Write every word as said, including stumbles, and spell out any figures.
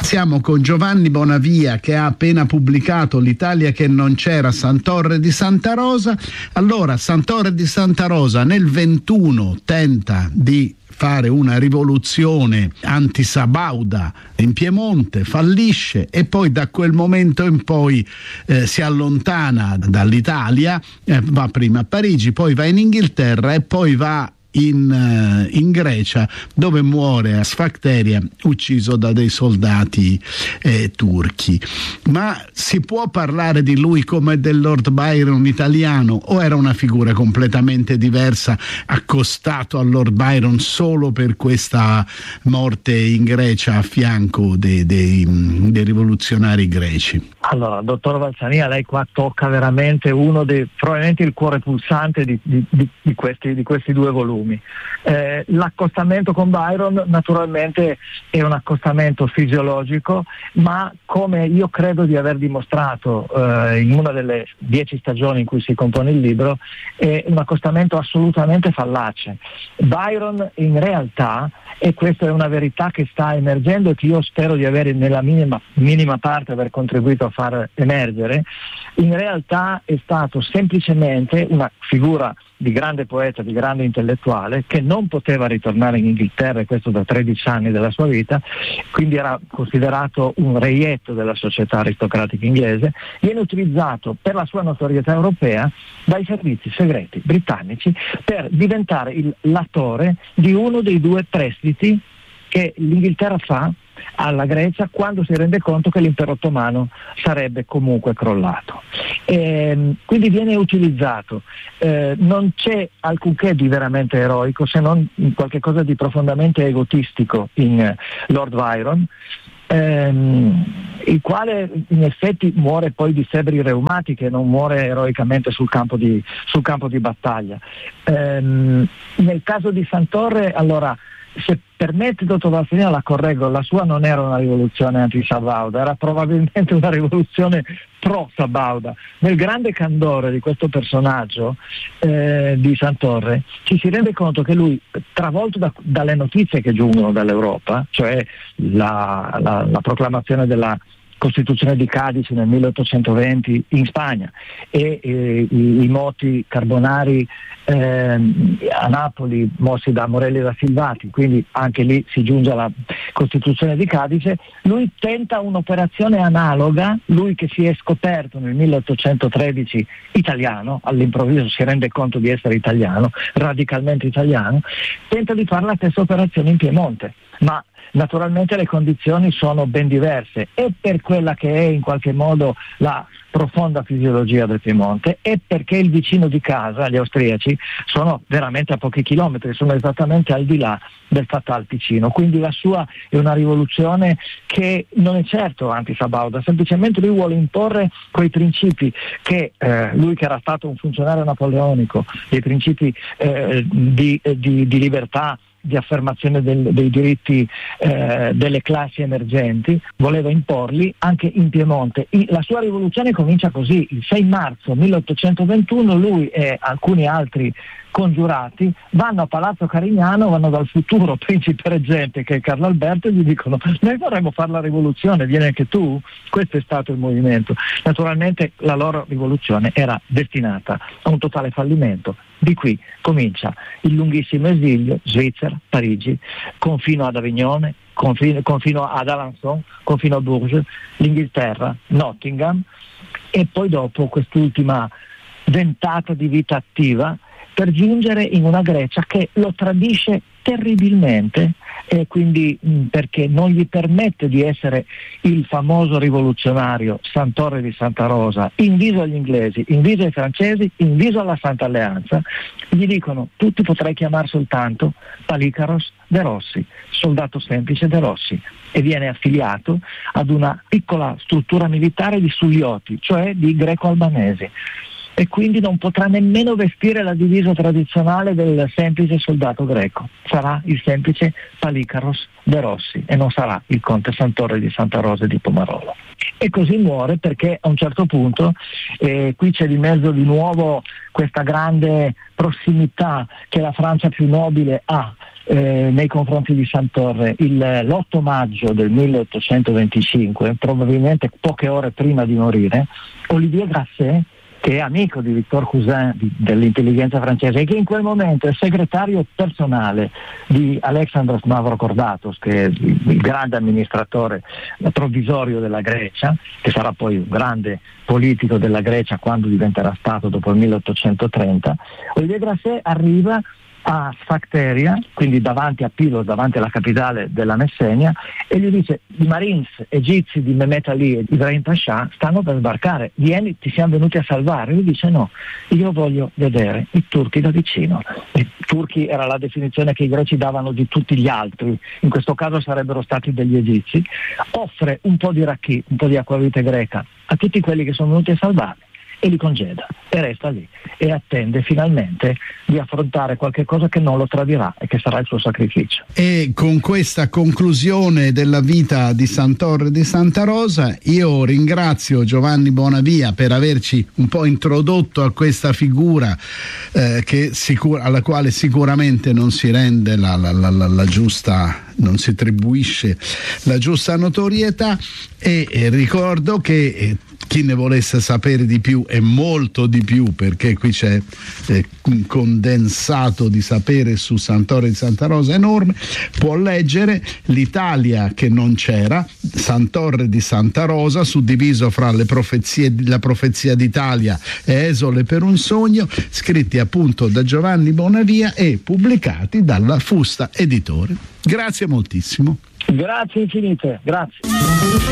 Siamo con Giovanni Bonavia, che ha appena pubblicato L'Italia che non c'era, Sant'Orre di Santa Rosa. Allora, Sant'Orre di Santa Rosa nel ventuno tenta di fare una rivoluzione antisabauda in Piemonte, fallisce e poi da quel momento in poi eh, si allontana dall'Italia, eh, va prima a Parigi, poi va in Inghilterra e poi va In, in Grecia, dove muore a Sfacteria, ucciso da dei soldati eh, turchi. Ma si può parlare di lui come del Lord Byron italiano, o era una figura completamente diversa, accostato al Lord Byron solo per questa morte in Grecia a fianco dei, dei, dei rivoluzionari greci? Allora, dottor Valsania, lei qua tocca veramente uno dei, probabilmente il cuore pulsante di, di, di, questi, di questi due volumi. Eh, l'accostamento con Byron naturalmente è un accostamento fisiologico, ma come io credo di aver dimostrato eh, in una delle dieci stagioni in cui si compone il libro, è un accostamento assolutamente fallace. Byron in realtà, e questa è una verità che sta emergendo e che io spero di avere nella minima, minima parte aver contribuito a far emergere, in realtà è stato semplicemente una figura di grande poeta, di grande intellettuale, che non poteva ritornare in Inghilterra, e questo da tredici anni della sua vita, quindi era considerato un reietto della società aristocratica inglese. Viene utilizzato per la sua notorietà europea dai servizi segreti britannici per diventare il latore di uno dei due prestiti che l'Inghilterra fa alla Grecia quando si rende conto che l'impero ottomano sarebbe comunque crollato. E, quindi viene utilizzato, eh, non c'è alcunché di veramente eroico, se non qualche cosa di profondamente egotistico in eh, Lord Byron, ehm, il quale in effetti muore poi di febbri reumatiche, non muore eroicamente sul campo di, sul campo di battaglia. Ehm, nel caso di Sant'Orre, allora, se permette, dottor Valsania, la correggo, la sua non era una rivoluzione anti-sabauda, era probabilmente una rivoluzione pro-sabauda. Nel grande candore di questo personaggio eh, di Sant'Orre ci si rende conto che lui, travolto da, dalle notizie che giungono dall'Europa, cioè la, la, la proclamazione della Costituzione di Cadice nel milleottocentoventi in Spagna e, e i, i moti carbonari eh, a Napoli mossi da Morelli e da Silvati, quindi anche lì si giunge alla Costituzione di Cadice, lui tenta un'operazione analoga, lui che si è scoperto nel milleottocentotredici italiano, all'improvviso si rende conto di essere italiano, radicalmente italiano, tenta di fare la stessa operazione in Piemonte, ma naturalmente le condizioni sono ben diverse, e per quella che è in qualche modo la profonda fisiologia del Piemonte, e perché il vicino di casa, gli austriaci, sono veramente a pochi chilometri, sono esattamente al di là del Fatal Ticino. Quindi la sua è una rivoluzione che non è certo anti-sabauda, semplicemente lui vuole imporre quei principi che eh, lui, che era stato un funzionario napoleonico, dei principi eh, di, di, di libertà, di affermazione del, dei diritti eh, delle classi emergenti, voleva imporli anche in Piemonte. I, la sua rivoluzione comincia così: il sei marzo milleottocentoventuno lui e alcuni altri congiurati vanno a Palazzo Carignano, vanno dal futuro principe reggente che è Carlo Alberto e gli dicono: noi vorremmo fare la rivoluzione, vieni anche tu? Questo è stato il movimento. Naturalmente la loro rivoluzione era destinata a un totale fallimento. Di qui comincia il lunghissimo esilio, Svizzera, Parigi, confino ad Avignone, confino, confino ad Alençon, confino a Bourges, l'Inghilterra, Nottingham, e poi dopo quest'ultima ventata di vita attiva per giungere in una Grecia che lo tradisce terribilmente, e quindi mh, perché non gli permette di essere il famoso rivoluzionario Sant'Orre di Santa Rosa, inviso agli inglesi, inviso ai francesi, inviso alla Santa Alleanza. Gli dicono: tu ti potrai chiamare soltanto Palikaros de Rossi, soldato semplice de Rossi, e viene affiliato ad una piccola struttura militare di Sulioti, cioè di greco-albanesi, e quindi non potrà nemmeno vestire la divisa tradizionale del semplice soldato greco, sarà il semplice Palikaros de Rossi e non sarà il conte Sant'Orre di Santa Rosa di Pomarolo. E così muore, perché a un certo punto, eh, qui c'è di mezzo di nuovo questa grande prossimità che la Francia più nobile ha eh, nei confronti di Santorre. Il, l'otto maggio del milleottocentoventicinque, probabilmente poche ore prima di morire, Olivier Grasset, che è amico di Victor Cousin di, dell'intelligenza francese e che in quel momento è segretario personale di Alexandros Mavrocordatos, che è il, il grande amministratore provvisorio della Grecia, che sarà poi un grande politico della Grecia quando diventerà Stato dopo il milleottocentotrenta. Olivier Grasset arriva a Sfacteria, quindi davanti a Pylos, davanti alla capitale della Messenia, e gli dice: i Marines egizi di Mehmet Ali e Ibrahim Pasha stanno per sbarcare, vieni, ti siamo venuti a salvare. Lui dice: no, io voglio vedere i turchi da vicino. I turchi era la definizione che i greci davano di tutti gli altri, in questo caso sarebbero stati degli egizi. Offre un po' di racchi, un po' di acquavite greca a tutti quelli che sono venuti a salvarli e li congeda e resta lì e attende finalmente di affrontare qualche cosa che non lo tradirà e che sarà il suo sacrificio. E con questa conclusione della vita di Santorre di Santa Rosa io ringrazio Giovanni Bonavia per averci un po' introdotto a questa figura eh, che sicur- alla quale sicuramente non si rende la, la, la, la, la giusta non si attribuisce la giusta notorietà, e, e ricordo che eh, chi ne volesse sapere di più e molto di più, perché qui c'è eh, un condensato di sapere su Santorre di Santa Rosa enorme, può leggere L'Italia che non c'era, Santorre di Santa Rosa, suddiviso fra le profezie, la profezia d'Italia e Esole per un sogno, scritti appunto da Giovanni Bonavia e pubblicati dalla Fusta Editore. Grazie moltissimo. Grazie infinite, grazie.